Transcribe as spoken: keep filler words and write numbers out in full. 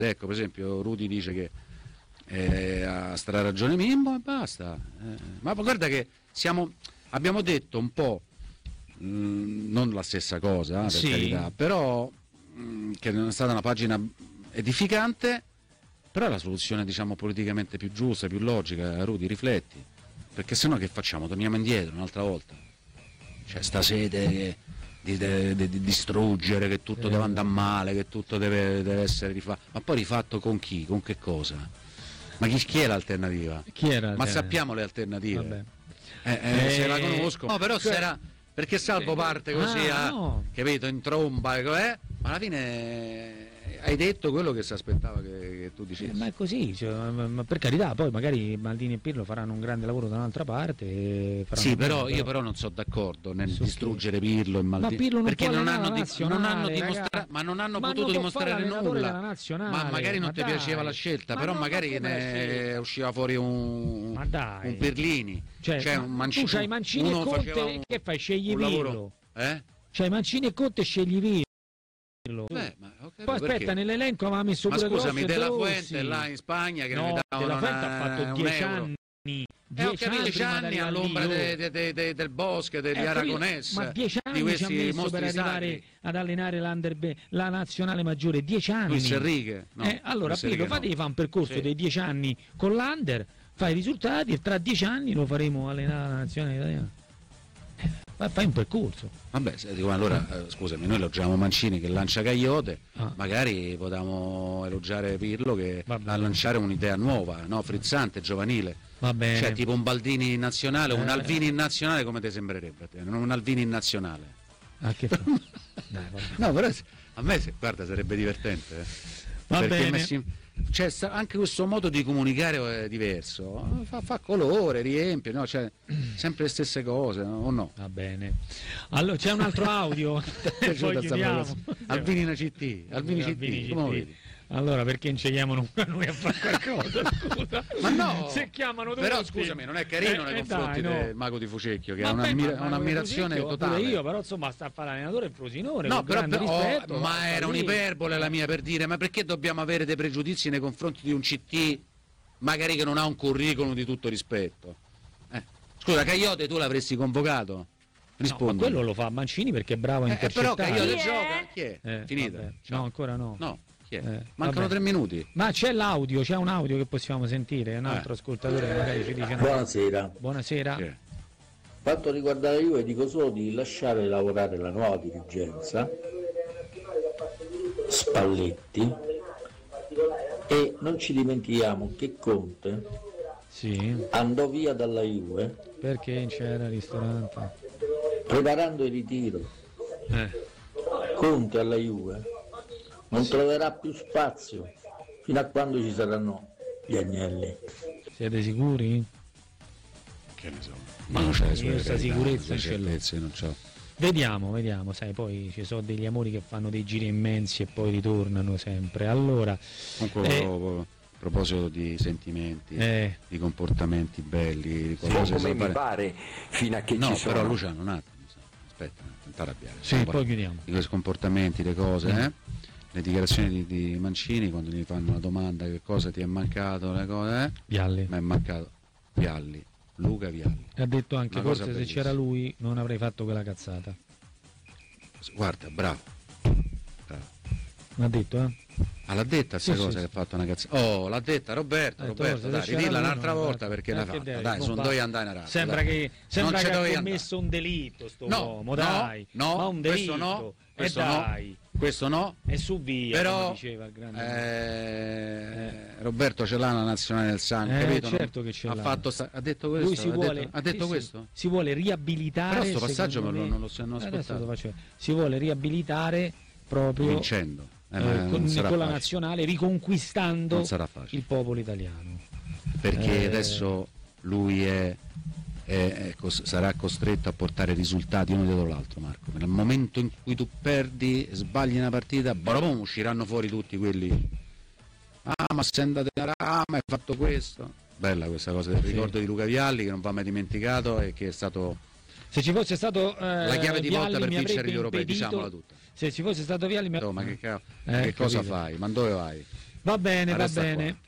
Ecco, per esempio Rudy dice che eh, ha stra ragione Mimmo e basta. Eh, ma guarda che siamo, abbiamo detto un po', mh, non la stessa cosa, eh, per sì. carità, però mh, che non è stata una pagina edificante, però è la soluzione, diciamo, politicamente più giusta, più logica. Rudy, rifletti, perché sennò che facciamo? Torniamo indietro un'altra volta. Cioè sta sede che, di, di, di, di distruggere, che tutto eh. deve andare male, che tutto deve, deve essere rifatto. Ma poi rifatto con chi? Con che cosa? Ma chi, chi è l'alternativa? Chi era? Ma sappiamo le alternative. Vabbè. Eh, eh, eh, se la conosco. No, però cioè, sarà perché Salvo parte così, ah, a, no. capito, in tromba, eh, ma alla fine hai detto quello che si aspettava che, che tu dicessi. Eh, ma è così, cioè, ma per carità, poi magari Maldini e Pirlo faranno un grande lavoro da un'altra parte. E sì, però io però non sono d'accordo nel so distruggere che... Pirlo e Maldini. Ma Pirlo non perché può non hanno, di, non hanno dimostrato, ma non hanno ma potuto non dimostrare nulla. Ma magari non ma ti dai. piaceva la scelta, ma però no, magari ne usciva fuori un, ma dai. un Pirlini. Cioè, cioè un Mancini, tu c'hai Mancini e Conte, un, che fai? Scegli Pirlo. Eh? C'hai Mancini e Conte e scegli Pirlo. Beh, ma, okay, poi aspetta, perché? nell'elenco aveva messo ma pure scusami, Grosso Della Rossi. Fuente là in Spagna che no, non mi davano Della Fuente ha fatto dieci anni eh, ho capito, dieci anni all'ombra de, de, de, de, del Bosco, degli eh, Aragonés, ma dieci anni di ci ha messo per arrivare sacri. ad allenare la nazionale maggiore, dieci anni. Luis Enrique, no, eh, allora Pirlo, fate no. fa un percorso sì. dei dieci anni con l'Under, fai i risultati e tra dieci anni lo faremo allenare la nazionale italiana. Fai un percorso. Vabbè, dico, allora eh, scusami, noi elogiamo Mancini che lancia Caiote, ah. magari potevamo elogiare Pirlo che va a lanciare un'idea nuova, no? Frizzante, giovanile. Va bene. Cioè tipo un Baldini in nazionale, eh. un Alvini in nazionale, come ti sembrerebbe a te? Non un Alvini in nazionale. Ah, che fa? Dai, no, però a me guarda sarebbe divertente. Eh. Va perché bene. Messi, cioè, anche questo modo di comunicare è diverso, fa, fa colore, riempie, no? Cioè, sempre le stesse cose, no? O no? Va bene. Allora c'è un altro audio. Poi chiudiamo. Alvini in C T, Alvini C T, come lo vedi? Allora perché non ci chiamano noi a fare qualcosa? Scusa. Ma no! Se chiamano tutti. Però scusami, non è carino eh, nei confronti dai, no. del mago di Fucecchio, che ha un'ammira- un'ammirazione totale. Io però insomma sta a fare l'allenatore il Frosinone. No, però, però rispetto, oh, ma era un'iperbole la mia per dire, ma perché dobbiamo avere dei pregiudizi nei confronti di un C T magari che non ha un curriculum di tutto rispetto? Eh. Scusa, Caiote tu l'avresti convocato? Rispondi. No, ma quello lo fa Mancini perché è bravo a eh, intercettare. Però Caiote Chi gioca? Chi è? Eh, Finita? No, ancora no. No. Eh, vabbè. Mancano tre minuti. Ma c'è l'audio, c'è un audio che possiamo sentire, un altro eh. ascoltatore che magari ci dice no. Buonasera. Buonasera. Sì. Quanto riguarda la Juve dico solo di lasciare lavorare la nuova dirigenza, Spalletti, e non ci dimentichiamo che Conte sì. andò via dalla Juve perché c'era il ristorante preparando il ritiro. Eh. Conte alla Juve non troverà più spazio fino a quando ci saranno gli Agnelli. Siete sicuri? Che ne so, ma non c'è questa sicurezza, certezze, non c'ho. Vediamo, vediamo, sai, poi ci sono degli amori che fanno dei giri immensi e poi ritornano sempre. Allora, comunque eh, a proposito di sentimenti, eh, di comportamenti belli, di sì, cose come mi fare... pare fino a che no, ci sono. però Luciano un attimo, aspetta, non t'arrabbiare. Sì, poi, poi chiudiamo. Di questi comportamenti, le cose, mm. eh? Le dichiarazioni di, di Mancini quando gli fanno una domanda che cosa ti è mancato, le cose, eh? Vialli. Ma è mancato Vialli, Luca Vialli. Ha detto anche una forse se c'era lui non avrei fatto quella cazzata. Guarda, bravo. Bravo. L'ha detto, eh? Ah, l'ha detta questa sì, cosa sì, che ha fatto una cazzata. Oh, l'ha detta Roberto, detto, Roberto, dai, ridilla un'altra volta no, perché l'ha fatta. deve, dai, sono due andare in radio. Sembra dai. che, sembra che ha commesso andare. un delitto sto no, uomo, dai. No, ma un delitto. questo no, questo e no. Dai. Questo no, e su via, però come diceva il grande eh, eh. Roberto ce l'ha la nazionale del sangue, eh, capito? certo che ce l'ha. Ha, fatto sta... ha detto questo, lui si ha vuole, detto, ha detto sì, questo? Sì, si vuole riabilitare. Però questo passaggio me me, non lo non ascoltato. Si vuole riabilitare proprio vincendo eh, eh, con, con la nazionale, riconquistando il popolo italiano. Perché eh, adesso lui è E, e, sarà costretto a portare risultati uno dietro l'altro, Marco. Nel momento in cui tu perdi, sbagli una partita, boom, usciranno fuori tutti quelli. Ah, ma sei andato a ah, ma hai fatto questo. Bella questa cosa del ricordo sì. di Luca Vialli che non va mai dimenticato e che è stato. Se ci fosse stato eh, la chiave di Vialli volta per vincere gli europei, impedito... diciamola tutta. Se ci fosse stato Vialli mi... no, ma che, ca... eh, che cosa capito. fai? Ma dove vai? Va bene, va Resta bene. qua.